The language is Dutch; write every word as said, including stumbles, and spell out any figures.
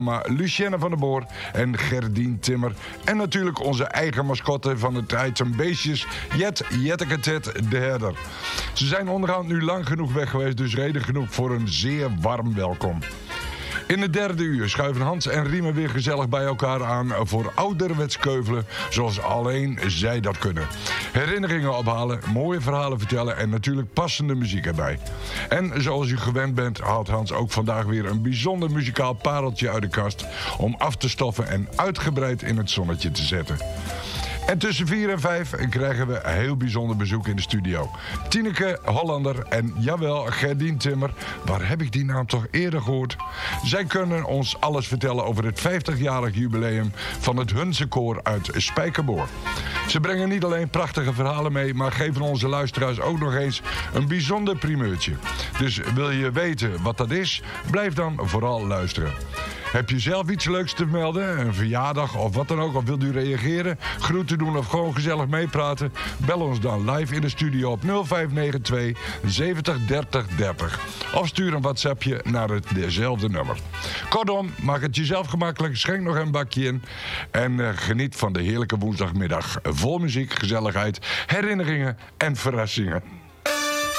Maar Lucienne van der Boor en Gerdien Timmer. En natuurlijk onze eigen mascotte van de tijd zijn beestjes, Jet, Jetteke Ted de herder. Ze zijn onderhand nu lang genoeg weg geweest, dus reden genoeg voor een zeer warm welkom. In het derde uur schuiven Hans en Riemen weer gezellig bij elkaar aan voor ouderwets keuvelen, zoals alleen zij dat kunnen. Herinneringen ophalen, mooie verhalen vertellen en natuurlijk passende muziek erbij. En zoals u gewend bent, haalt Hans ook vandaag weer een bijzonder muzikaal pareltje uit de kast om af te stoffen en uitgebreid in het zonnetje te zetten. En tussen vier en vijf krijgen we een heel bijzonder bezoek in de studio. Tineke Hollander en jawel, Gerdien Timmer. Waar heb ik die naam toch eerder gehoord? Zij kunnen ons alles vertellen over het vijftigjarig jubileum van het Hunze Koor uit Spijkerboor. Ze brengen niet alleen prachtige verhalen mee, maar geven onze luisteraars ook nog eens een bijzonder primeurtje. Dus wil je weten wat dat is? Blijf dan vooral luisteren. Heb je zelf iets leuks te melden, een verjaardag of wat dan ook, of wilt u reageren, groeten doen of gewoon gezellig meepraten? Bel ons dan live in de studio op nul vijf negen twee zeventig dertig dertig. Of stuur een WhatsAppje naar het dezelfde nummer. Kortom, maak het jezelf gemakkelijk, schenk nog een bakje in en uh, geniet van de heerlijke woensdagmiddag vol muziek, gezelligheid, herinneringen en verrassingen.